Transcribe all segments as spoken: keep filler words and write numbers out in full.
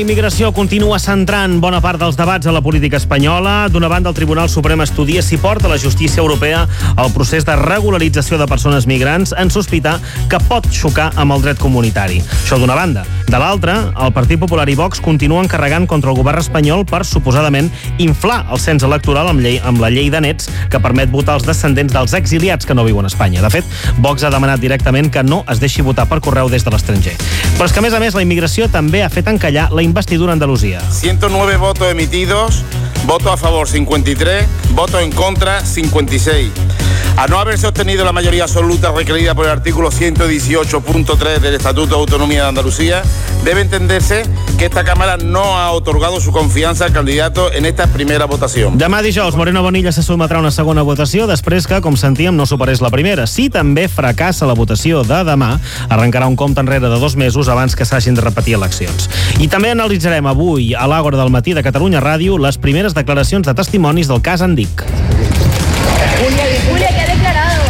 Immigració continua centrant bona part dels debats a la política espanyola. D'una banda, el Tribunal Suprem estudia si porta la justícia europea el procés de regularització de persones migrants en sospitar que pot xocar amb el dret comunitari. Això d'una banda. De l'altra, el Partit Popular i Vox continuen carregant contra el govern espanyol per, suposadament, inflar el cens electoral amb, llei, amb la llei de nets que permet votar els descendents dels exiliats que no viuen a Espanya. De fet, Vox ha demanat directament que no es deixi votar per correu des de l'estranger. Però és que, a més a més, la immigració també ha fet encallar la investidura a Andalucía. ciento nueve votos emitidos, voto a favor cincuenta y tres, votos en contra cincuenta y seis. A no haberse obtenido la mayoría absoluta requerida por el artículo ciento dieciocho punto tres del Estatuto de Autonomía de Andalucía, debe entenderse que esta Cámara no ha otorgado su confianza al candidato en esta primera votación. Demà dijous, Moreno Bonilla se sotmetrà a una segona votació després que, com sentíem, no superés la primera. Si també fracassa la votació de demà, arrencarà un compte enrere de dos mesos abans que s'hagin de repetir eleccions. I també analitzarem avui, a l'Àgora del matí de Catalunya Ràdio, les primeres declaracions de testimonis del cas Andic. Julia, Julia, ¿qué ha declarado?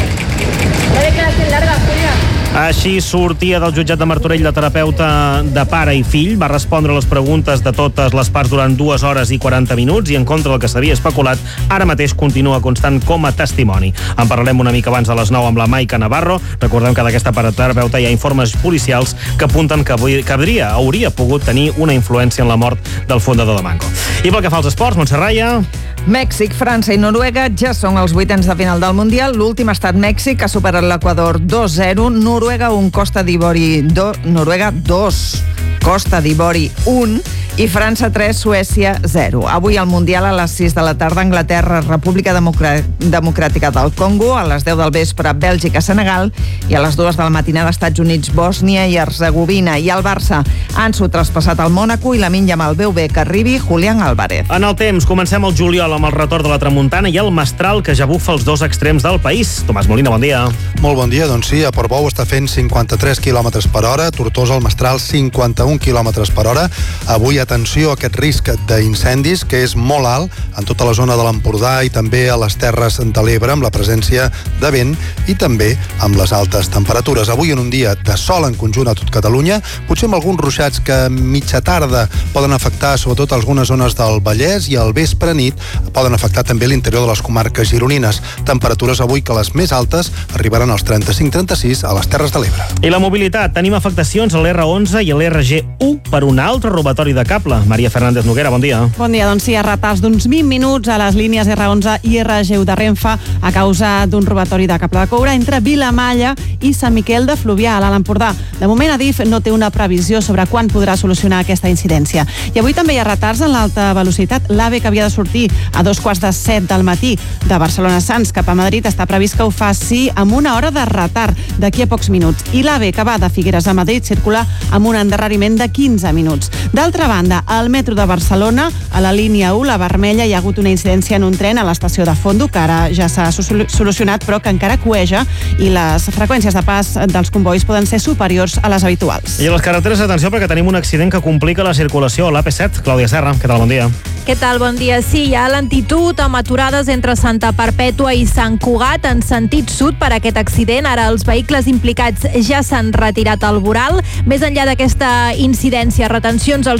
Una declaración larga, Julia. Així sortia del jutjat de Martorell la terapeuta de pare i fill, va respondre a les preguntes de totes les parts durant dues hores i quaranta minuts i en contra del que s'havia especulat, ara mateix continua constant com a testimoni. En parlarem una mica abans de les nou amb la Maica Navarro. Recordem que d'aquesta terapeuta hi ha informes policials que apunten que, avui, que hauria, hauria pogut tenir una influència en la mort del fundador de Mango. I pel que fa als esports, Montse Raya. Mèxic, França i Noruega ja són els vuitens de final del Mundial. L'últim ha estat Mèxic, ha superat l'Equador dos zero. Noruega, un Costa d'Ivori do, Noruega dos, Costa d'Ivori un i França tres, Suècia zero. Avui al Mundial a les sis de la tarda, Anglaterra, República Democrà- Democràtica del Congo, a les deu del vespre, Bèlgica, Senegal, i a les dues de la matinada, Estats Units, Bòsnia i Herzegovina. I el Barça han s'ho traspassat al Mònaco i la minya amb el veu bé que arribi Julián Álvarez. En el temps, comencem el juliol amb el retorn de la tramuntana i el mestral que ja bufa els dos extrems del país. Tomàs Molina, bon dia. Molt bon dia, doncs sí, a Portbou està fent cinquanta-tres quilòmetres per hora, Tortosa al Mestral cinquanta-un quilòmetres per hora. Avui, atenció a aquest risc d'incendis, que és molt alt en tota la zona de l'Empordà i també a les Terres de l'Ebre, amb la presència de vent i també amb les altes temperatures. Avui, en un dia de sol en conjunt a tot Catalunya, potser amb alguns ruixats que a mitja tarda poden afectar sobretot algunes zones del Vallès i al vespre nit poden afectar també l'interior de les comarques gironines. Temperatures avui que les més altes arribaran als trenta-cinc trenta-sis a les Terres de l'Ebre. I la mobilitat. Tenim afectacions a l'R onze i a l'R G u per un altre robatori de cable. Maria Fernández Noguera, bon dia. Bon dia, doncs sí, a retards d'uns vint minuts a les línies R onze i R G u de Renfe a causa d'un robatori de cable de coure entre Vilamalla i Sant Miquel de Fluvià, a l'Alt Empordà. De moment, Adif no té una previsió sobre quan podrà solucionar aquesta incidència. I avui també hi ha retards en l'alta velocitat. L'AVE, que havia de sortir a dos quarts de set del matí de Barcelona-Sants cap a Madrid, està previst que ho faci amb una hora de retard d'aquí a pocs minuts. I l'AVE, que va de Figueres a Madrid, circula amb un endarreriment de quinze minuts. D'altra banda, al metro de Barcelona, a la línia u, la vermella, hi ha hagut una incidència en un tren a l'estació de Fondo, que ara ja s'ha solucionat, però que encara cueja i les freqüències de pas dels convois poden ser superiors a les habituals. I a les carreteres, atenció, perquè tenim un accident que complica la circulació a l'A P set. Clàudia Serra, què tal? Bon dia. Què tal? Bon dia. Sí, hi ha lentitud amb aturades entre Santa Perpètua i Sant Cugat en sentit sud per aquest accident. Ara els vehicles implicats ja s'han retirat al voral. Més enllà d'aquesta incidència, retencions als